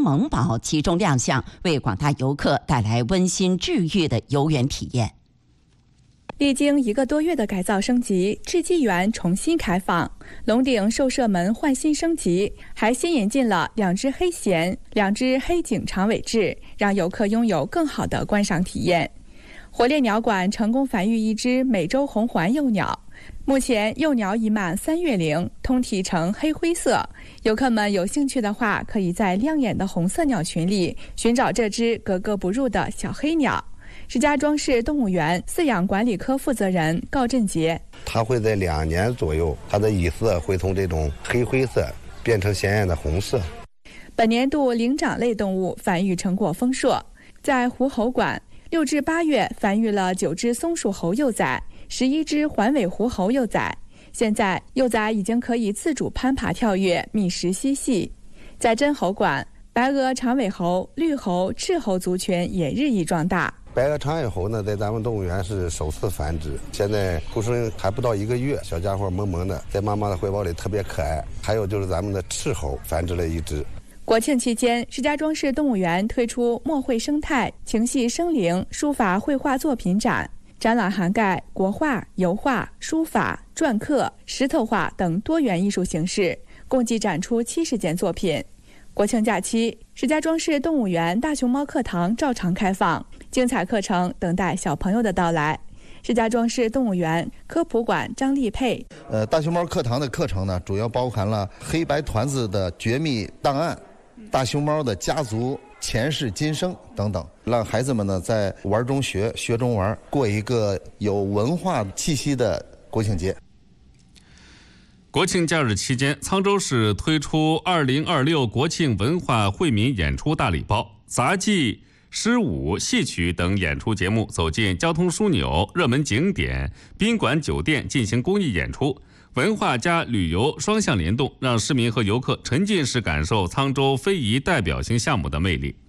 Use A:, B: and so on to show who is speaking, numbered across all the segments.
A: 萌宝集中亮相，为广大游客带来温馨治愈的游园体验。
B: 历经1个多月的改造升级，智纪园重新开放，龙顶兽舍门换新升级，还新引进了2只黑鹇、2只黑颈长尾雉，让游客拥有更好的观赏体验。火烈鸟馆成功繁育1只美洲红环幼鸟，目前幼鸟已满3月龄，通体呈黑灰色。游客们有兴趣的话，可以在亮眼的红色鸟群里寻找这只格格不入的小黑鸟。石家庄市动物园饲养管理科负责人高振杰，
C: 它会在2年左右，它的羽色会从这种黑灰色变成鲜艳的红色。
B: 本年度灵长类动物繁育成果丰硕，在狐猴馆6至8月繁育了9只松鼠猴幼崽，11只环尾狐猴幼崽。现在幼崽已经可以自主攀爬跳跃、觅食嬉戏。在真猴馆，白额长尾猴、绿猴、赤猴族群也日益壮大。
C: 白额长尾猴呢，在咱们动物园是首次繁殖，现在出生还不到1个月，小家伙萌萌的，在妈妈的怀抱里特别可爱。还有就是咱们的赤猴繁殖了1只。
B: 国庆期间，石家庄市动物园推出墨绘生态、情系生灵书法绘画作品展，展览涵盖国画、油画、书法、篆刻、石头画等多元艺术形式，共计展出70件作品。国庆假期，石家庄市动物园大熊猫课堂照常开放，精彩课程等待小朋友的到来。石家庄市动物园科普馆张丽佩，
D: 大熊猫课堂的课程呢，主要包含了黑白团子的绝密档案、大熊猫的家族前世今生等等，让孩子们呢在玩中学，学中玩，过一个有文化气息的国庆节。
E: 国庆假日期间，沧州市推出2026国庆文化惠民演出大礼包，杂技、诗舞、戏曲等演出节目走进交通枢纽、热门景点、宾馆、酒店进行公益演出，文化加旅游双向联动，让市民和游客沉浸式感受沧州非遗代表性项目的魅力。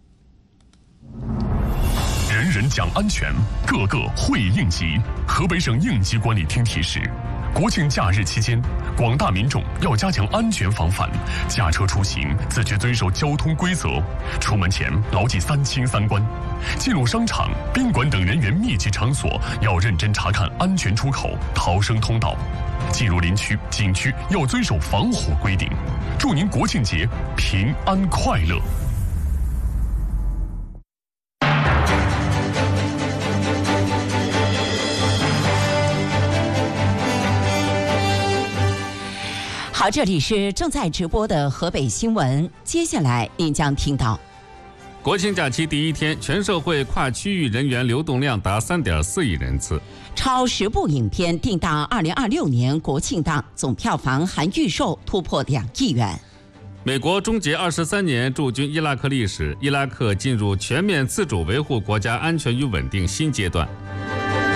F: 人人讲安全，个个会应急。河北省应急管理厅提示，国庆假日期间，广大民众要加强安全防范，驾车出行自觉遵守交通规则，出门前牢记3清3关，进入商场、宾馆等人员密集场所要认真查看安全出口、逃生通道，进入林区、景区要遵守防火规定。祝您国庆节平安快乐！
A: 好，这里是正在直播的河北新闻，接下来您将听到：
E: 国庆假期第1天，全社会跨区域人员流动量达3.4亿人次；
A: 超10部影片定档2026年国庆档，总票房含预售突破2亿元。
E: 美国终结23年驻军伊拉克历史，伊拉克进入全面自主维护国家安全与稳定新阶段。